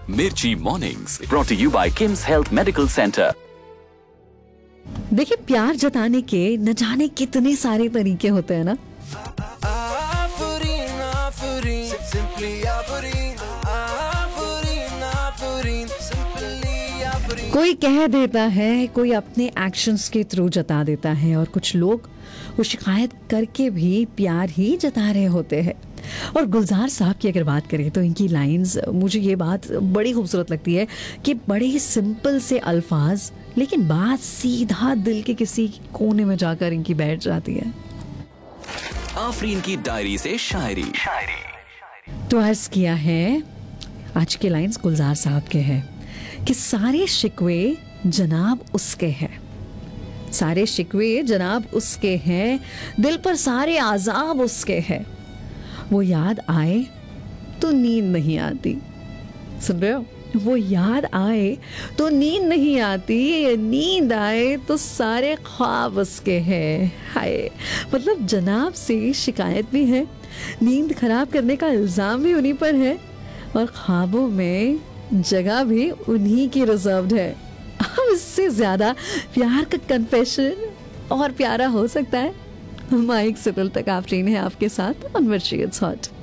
मिर्ची mornings brought to you bye KIMS health medical centre. देखिए, प्यार जताने के न जाने कितने सारे तरीके होते हैं ना। कोई कह देता है, कोई अपने एक्शंस के थ्रू जता देता है, और कुछ लोग वो शिकायत करके भी प्यार ही जता रहे होते हैं। और गुलजार साहब की अगर बात करें तो इनकी लाइंस, मुझे ये बात बड़ी खूबसूरत लगती है कि बड़े ही सिंपल से अल्फाज, लेकिन बात सीधा दिल के किसी कोने में जाकर इनकी बैठ जाती है। आफरीन की डायरी से शायरी। तो अर्ज किया है, आज के लाइंस गुलजार साहब के हैं कि सारे शिकवे जनाब उसके हैं, सारे शिकवे जनाब उसके हैं, दिल पर सारे आजाब उसके हैं, वो याद आए तो नींद नहीं आती। सुन रहे हो? वो याद आए तो नींद नहीं आती, नींद आए तो सारे ख्वाब उसके हैं। हाय, मतलब जनाब से शिकायत भी है, नींद खराब करने का इल्जाम भी उन्हीं पर है, और ख्वाबों में जगह भी उन्हीं की रिजर्व्ड है। अब इससे ज्यादा प्यार का कन्फेशन और प्यारा हो सकता है? माइक से दिल तक आप ट्रेन है आपके साथ, मिर्ची इट्स हॉट।